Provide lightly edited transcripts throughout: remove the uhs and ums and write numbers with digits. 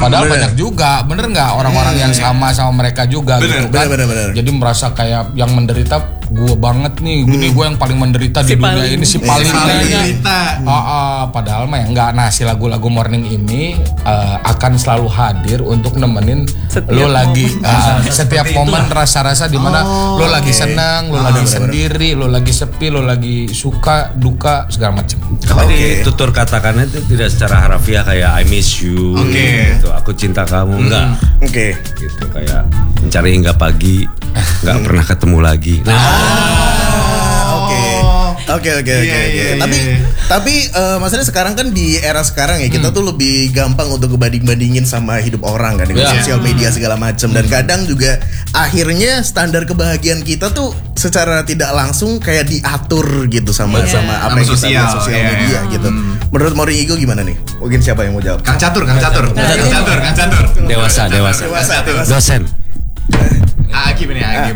Padahal banyak juga, bener nggak orang-orang yang sama mereka juga gitu kan. Bener. Jadi merasa kayak yang menderita gue banget nih, gini gue yang paling menderita di dunia ini, si paling menderita. Padahal mah ya enggak. Nah, si lagu-lagu Morning ini akan selalu hadir untuk nemenin lo lagi setiap momen rasa-rasa di mana lo lagi senang, lo lagi sendiri, lo lagi sepi, lo lagi suka, duka, segala macam. Jadi tutur katakannya itu tidak secara harafiah kayak I miss you, gitu, aku cinta kamu, enggak. Gitu kayak mencari hingga pagi, enggak pernah ketemu lagi. Oke. Tapi maksudnya sekarang kan di era sekarang ya kita tuh lebih gampang untuk banding-bandingin sama hidup orang kan dengan sosial media segala macam, dan kadang juga akhirnya standar kebahagiaan kita tuh secara tidak langsung kayak diatur gitu sama apa yang kita lihat sosial media gitu. Menurut Morning Ego gimana nih? Mungkin siapa yang mau jawab? Kang Catur. Dewasa. Dosen. Agim.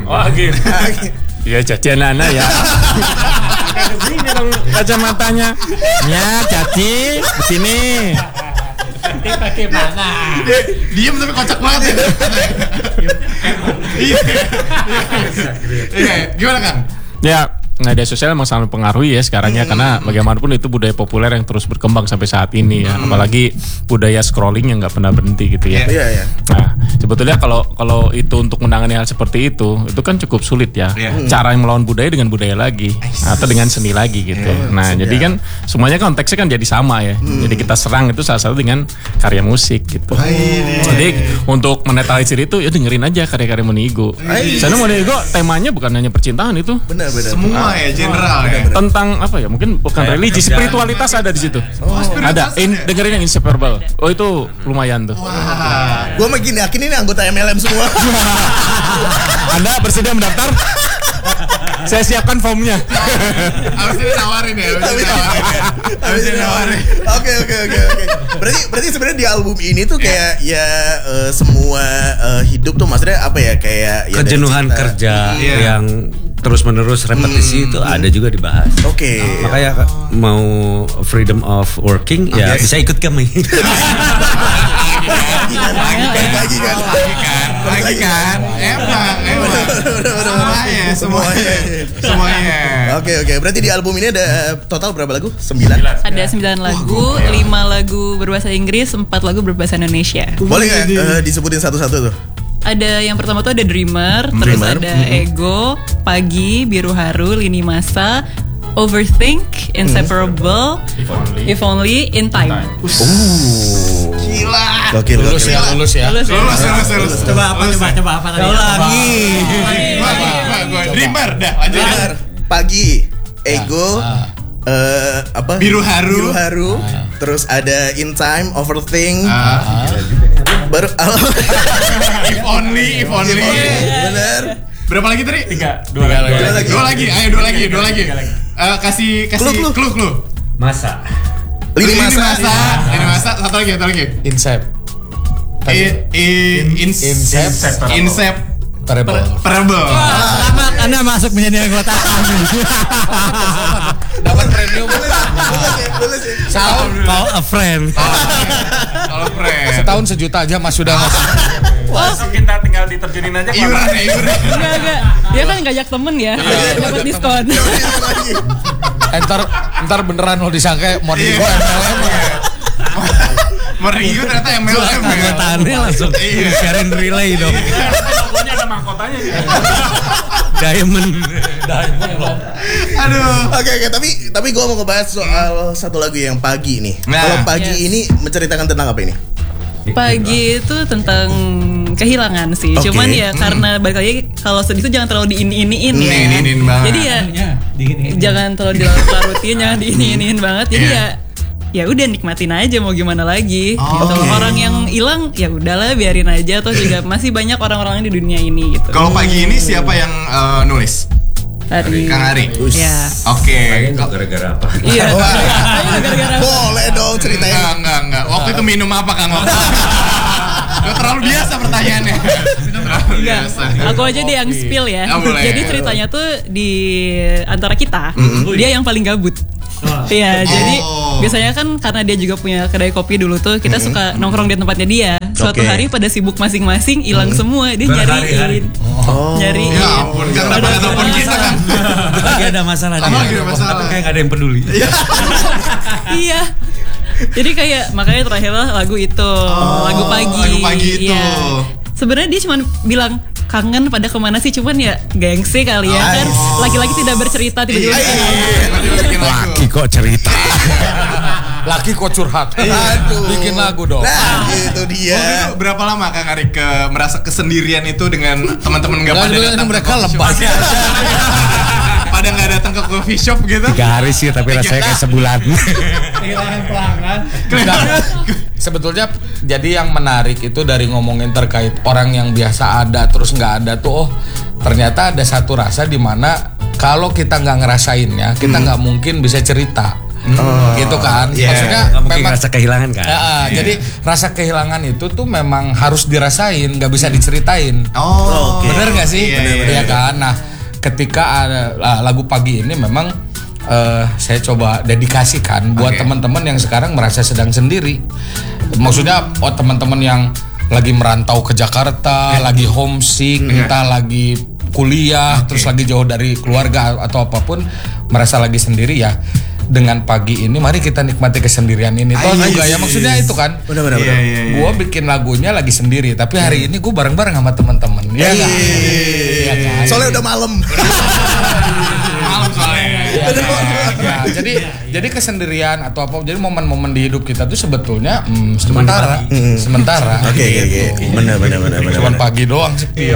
Ya jadi anak-anak ya. Ini dong kacamatanya. Ya jadi di sini. Pakai mana? Diam tapi kocak banget ya. Iya. Gimana Kang? Ya, media sosial memang sangat mempengaruhi ya sekarang ya, karena bagaimanapun itu budaya populer yang terus berkembang sampai saat ini ya, apalagi budaya scrolling yang nggak pernah berhenti gitu ya. Nah, sebetulnya kalau itu untuk menangani hal seperti itu kan cukup sulit ya. Cara yang melawan budaya dengan budaya lagi atau dengan seni lagi gitu. Nah, jadi kan semuanya konteksnya kan jadi sama ya. Jadi kita serang itu salah satu dengan karya musik gitu. Jadi untuk menetralisir itu ya dengerin aja karya-karya Morning Ego. Karena Morning Ego temanya bukan hanya percintaan itu. Benar. Semua ya, general ya. Tentang apa ya? Mungkin bukan religi, spiritualitas ada di situ. Ada. Dengerin yang Inseparable. Oh, itu lumayan tuh. Gue makin yakin ini anggota MLM semua. Anda bersedia mendaftar? Saya siapkan formnya. Harus ditawarin ya. Oke. Berarti sebenarnya di album ini tuh kayak semua hidup tuh maksudnya apa ya, kayak kejenuhan kerja yang terus-menerus repetisi itu ada juga dibahas. Makanya mau freedom of working ya bisa ikut kami. Lagi kan. Emang. Semuanya. Oke. Berarti di album ini ada total berapa lagu? 9? Ada 9 lagu, 5 lagu berbahasa Inggris, 4 lagu berbahasa Indonesia. Boleh nggak disebutin satu-satu tuh? Ada yang pertama tuh ada Dreamer. Terus ada Ego, Pagi, Biru Haru, Lini Masa, Overthink, Inseparable, If Only, In Time. Gila. Lulus ya. Coba apa tadi? Lagi. Dreamer dah, lanjut. Pagi, Ego, Biru Haru. Terus ada In Time, Overthink. Baru If only. Bener. Berapa lagi tadi? 3. 2 lagi. Ayo 2 lagi. Kasih clue. Masa. Lini Masa. Satu lagi. Inseparable. Selamat, Anda masuk menjadi anggota kami. Dapat premium. Boleh sih. Call a friend. Setahun sejuta aja Mas sudah masuk. Kita tinggal diterjunin aja. Iuran. Enggak. Dia kan ngajak temen ya. Dapat diskon. Ntar beneran lo disangka Morning Ego MLM. Morning Ego ternyata MLM ya. Anggotaannya langsung sharing relay dong. Pokoknya ada mahkotanya nih. Diamond loh. Aduh. Oke, tapi gue mau ngebahas soal satu lagu yang Pagi nih. Nah. Kalau Pagi ini menceritakan tentang apa ini? Pagi itu tentang kehilangan sih. Cuman ya karena balik lagi kalau sedih itu jangan terlalu diini-iniin ya. Diini-iniin banget. Jadi jangan terlalu dilarut-larutin, jangan diini-iniin banget. Jadi ya udah nikmatin aja, mau gimana lagi gitu. Orang yang hilang ya udahlah biarin aja, atau juga masih banyak orang-orang di dunia ini gitu. Kalau Pagi ini siapa yang nulis? Kang Ari. Ya. Oke. Gara-gara apa? Iya. Gara-gara Boleh dong ceritain. Enggak. Waktu itu minum apa Kang? Udah terlalu biasa pertanyaannya. Terlalu biasa. Aku aja deh yang spill ya. Jadi ceritanya tuh di antara kita, dia yang paling gabut. Iya, jadi biasanya kan karena dia juga punya kedai kopi dulu tuh, kita suka nongkrong di tempatnya dia. suatu hari pada sibuk masing-masing hilang semua, dia nyariin. Nyariin. Ya ampun, kan dapat telepon kita kan. Lagi ada masalah nih. Tapi kayak gak ada yang peduli. Iya. Jadi kayak makanya terakhirlah lagu itu, lagu pagi. Lagu pagi itu. Ya. Sebenarnya dia cuma bilang kangen pada kemana sih, cuman ya gengsi kali ya kan. Laki-laki tidak bercerita tiba-tiba. Laki kok cerita. Laki kok curhat. Bikin lagu dong. Nah, itu dia. Berapa lama Kang Arik merasa kesendirian itu dengan teman-teman nggak pada datang? Mereka lebay aja. Pada nggak datang ke coffee shop gitu? 3 hari sih, tapi rasanya kayak sebulan. Kehilangan pelanggan. Sebetulnya jadi yang menarik itu dari ngomongin terkait orang yang biasa ada terus nggak ada tuh, ternyata ada satu rasa di mana kalau kita nggak ngerasainnya kita nggak mungkin bisa cerita. Gitu kan, maksudnya memang rasa kehilangan kan. Jadi rasa kehilangan itu tuh memang harus dirasain, nggak bisa diceritain. Bener nggak sih? Iya kan. Nah, ketika ada lagu pagi ini memang saya coba dedikasikan buat teman-teman yang sekarang merasa sedang sendiri. Maksudnya teman-teman yang lagi merantau ke Jakarta, lagi homesick, entah lagi kuliah, terus lagi jauh dari keluarga atau apapun, merasa lagi sendiri ya. Dengan pagi ini mari kita nikmati kesendirian ini. Toh juga ya maksudnya itu kan. Benar. Gua bikin lagunya lagi sendiri, tapi hari ini gua bareng-bareng sama teman-teman. Iya kan? Soalnya udah malam. Malam soalnya. Jadi kesendirian atau apa, jadi momen-momen di hidup kita tuh sebetulnya sementara. Oke. Benar. Cuman pagi doang sepi.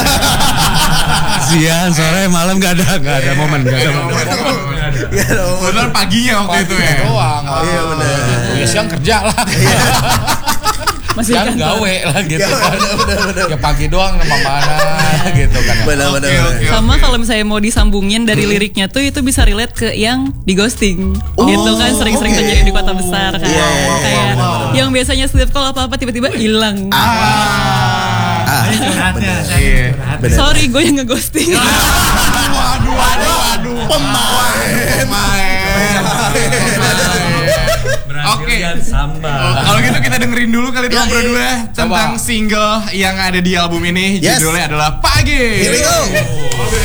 Siang, sore, malam gak ada momen. Benar paginya waktu itu ya. Doang. Iya benar. Ya siang kerja lah. Masih Siang gawe lah gitu kan. Ya pagi doang sama mana gitu kan. Benar. Sama kalau misalnya mau disambungin dari liriknya tuh itu bisa relate ke yang di ghosting. Gitu kan sering-sering terjadi di kota besar kan. Kayak yang biasanya setiap kalau apa-apa tiba-tiba hilang. Sorry, gue yang ngeghosting. Waduh. Pemain. Oke. Kalau gitu kita dengerin dulu kali dong berdua tentang single yang ada di album ini. Judulnya adalah Pagi. Here we go.